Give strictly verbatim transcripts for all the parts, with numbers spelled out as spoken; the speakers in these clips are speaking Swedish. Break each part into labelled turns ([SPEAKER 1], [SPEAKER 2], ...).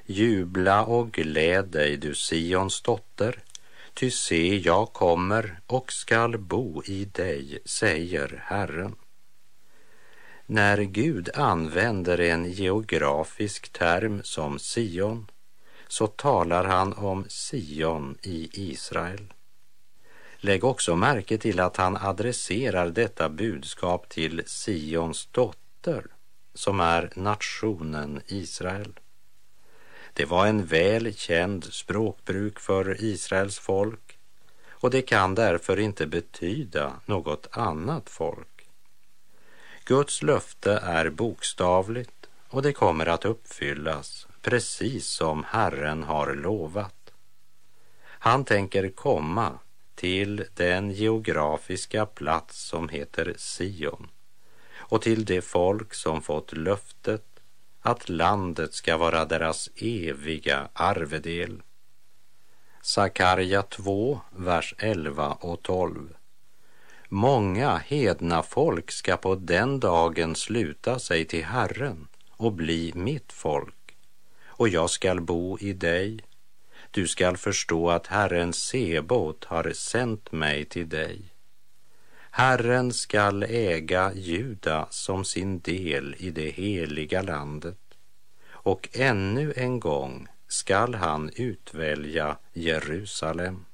[SPEAKER 1] Jubla och gläd dig, du Sions dotter, ty se, jag kommer och skall bo i dig, säger Herren. När Gud använder en geografisk term som Sion, så talar han om Sion i Israel. Lägg också märke till att han adresserar detta budskap till Sions dotter, som är nationen Israel. Det var en väl känd språkbruk för Israels folk, och det kan därför inte betyda något annat folk. Guds löfte är bokstavligt, och det kommer att uppfyllas precis som Herren har lovat. Han tänker komma till den geografiska plats som heter Sion och till det folk som fått löftet att landet ska vara deras eviga arvedel. Sakarja två, vers elva och tolv. Många hedna folk ska på den dagen sluta sig till Herren och bli mitt folk, och jag skall bo i dig. Du skall förstå att Herren Sebot har sänt mig till dig. Herren skall äga Juda som sin del i det heliga landet, och ännu en gång skall han utvälja Jerusalem.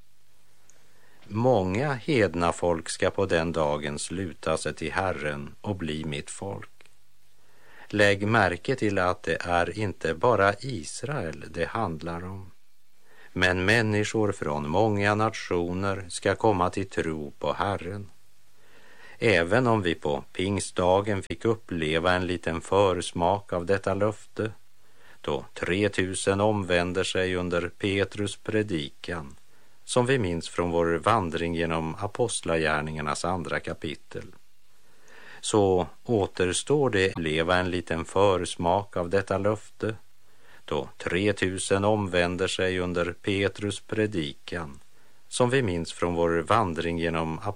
[SPEAKER 1] Många hedna folk ska på den dagen sluta sig till Herren och bli mitt folk. Lägg märke till att det är inte bara Israel det handlar om, men människor från många nationer ska komma till tro på Herren. Även om vi på pingstdagen fick uppleva en liten försmak av detta löfte, då tre tusen omvänder sig under Petrus predikan, som vi minns från vår vandring genom apostlagärningarnas andra kapitel, så återstår det att leva en liten försmak av detta löfte, då tre tusen omvänder sig under Petrus predikan, som vi minns från vår vandring genom